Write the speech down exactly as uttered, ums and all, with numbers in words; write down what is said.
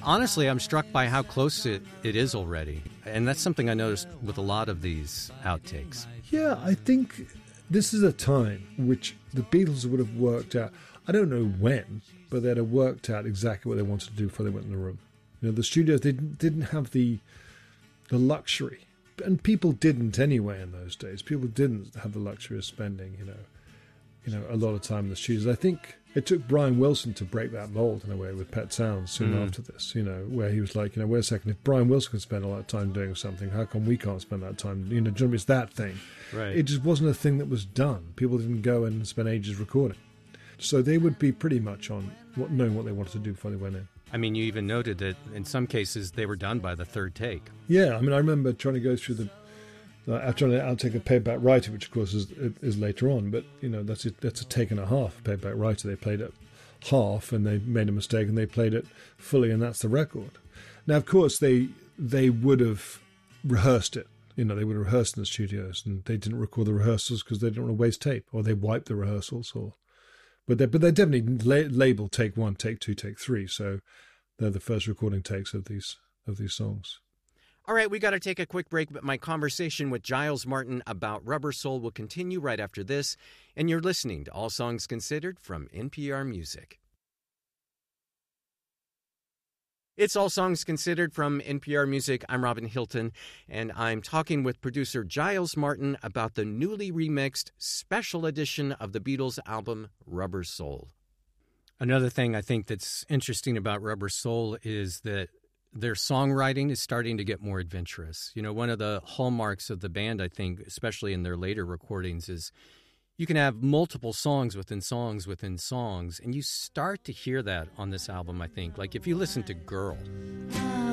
honestly, I'm struck by how close it, it is already. And that's something I noticed with a lot of these outtakes. Yeah, I think this is a time which the Beatles would have worked out. I don't know when, but they'd have worked out exactly what they wanted to do before they went in the room. You know, the studios didn't, didn't have the the luxury. And people didn't anyway in those days. People didn't have the luxury of spending, you know, you know, a lot of time in the studios. I think it took Brian Wilson to break that mold in a way with Pet Sounds soon mm. after this, you know, where he was like, you know, wait a second, if Brian Wilson can spend all that time doing something, how come we can't spend that time? You know, it's that thing. Right. It just wasn't a thing that was done. People didn't go and spend ages recording. So they would be pretty much on what, knowing what they wanted to do before they went in. I mean, you even noted that in some cases they were done by the third take. Yeah, I mean, I remember trying to go through the Uh, trying to outtake a Paperback Writer, which of course is, is later on, but you know that's a, that's a take and a half. Paperback Writer, they played it half and they made a mistake and they played it fully, and that's the record. Now, of course, they they would have rehearsed it. You know, they would have rehearsed in the studios, and they didn't record the rehearsals because they didn't want to waste tape, or they wiped the rehearsals, or but they but they definitely la- labeled take one, take two, take three. So they're the first recording takes of these of these songs. All right, we got to take a quick break, but my conversation with Giles Martin about Rubber Soul will continue right after this, and you're listening to All Songs Considered from N P R Music. It's All Songs Considered from N P R Music. I'm Robin Hilton, and I'm talking with producer Giles Martin about the newly remixed special edition of the Beatles album Rubber Soul. Another thing I think that's interesting about Rubber Soul is that their songwriting is starting to get more adventurous. You know, one of the hallmarks of the band, I think, especially in their later recordings, is you can have multiple songs within songs within songs, and you start to hear that on this album, I think. Like, if you listen to Girl,